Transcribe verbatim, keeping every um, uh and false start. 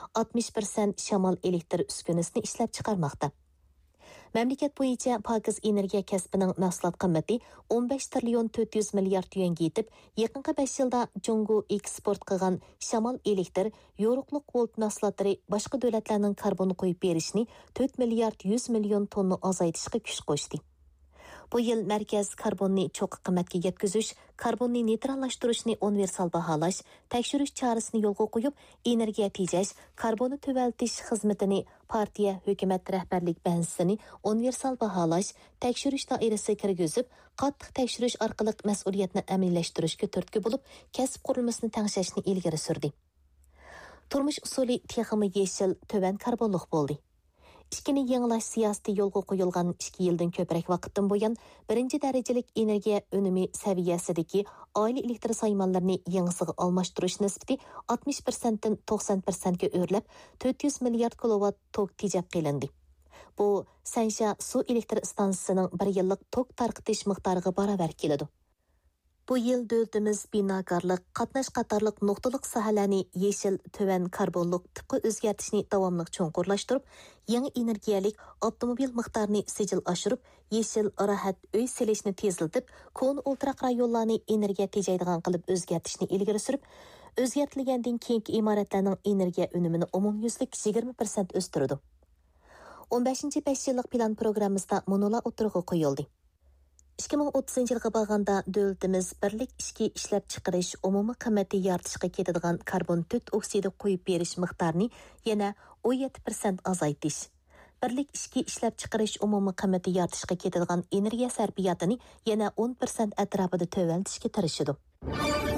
altmış persent shamol elektr uskunasini ishlab chiqarmoqda. Mamlakat bo'yicha pokiz energiya kasbining mahsulot qimmati o'n besh trillion to'rt yuz milliard yuanga yetib, yaqinqi besh yilda Jungo eksport qilgan shamol elektr, yo'riqliq volt mahsulotlari boshqa davlatlarning karbon qo'yib berishini to'rt milliard yuz million tonna azaytishga kuch qo'shdi. Bu yil markaz karbonni cho'qi qimmatga yetkazish, karbonni neytrallashtirishni universal baholash, tekshirish chorasini yo'lga qo'yib, energiya tejash, karbonni tuvaltish xizmatini partiya hukumat rahbarlik bahsini universal baholash, tekshirish doirasiga kirgizib, qattiq tekshirish orqali mas'uliyatni amaliyashtirishga turtki bo'lib, kasb qurilmasini tangshashni ilgari surdi. Turmush usuli texmi yeshil, tuvan karbonliq bo'ldi. İşkini yangilash siyosati yo'lga qo'yilgan ikki yildan ko'proq vaqtdan buyon birinchi darajalik energiya önümi saviyasidagi oila elektr saymonlarini yangisiga almashtirish nisbati oltmish persentdan to'qson persentga o'rlab to'rt yuz milliard kilovat tok tejab qilindi. Bu Sansha suv elektr stansiyasining bir yillik tok tarqitish miqdoriga barobar keladi. Bu yil davlatimiz binokorlik, qatnash qatorliq nuqtaliq sohalarni yeshil, tuvan karbonliq tipga o'zgartishni davomli cho'nqurlashtirib, yangi energiyalik avtomobil miqdorini sijil oshirib, yeshil rohat uy selishni tezlatib, kon o'ltiraq rayonlarni energiya tejaydigan qilib o'zgartishni ilgari surib, o'zgartilgandan keyingi imoratlarning energiya unumini umumyuzlik yigirma persent o'stirdi. o'n beshinchi besh yillik plan programmamizda monolar o'tirg'i qo'yildi. ikki ming o'ttizinchi yilga borganda davlatimiz birlik ishki ishlab chiqarish umumiy qimmati yaratishga ketadigan karbon to'rt oksidi qo'yib berish miqdorini yana o'n yetti persent azaytish, birlik ishki ishlab chiqarish umumiy qimmati yaratishga ketadigan energiya sarfiyotini yana o'n persent atrofida tövantishga tirishadi.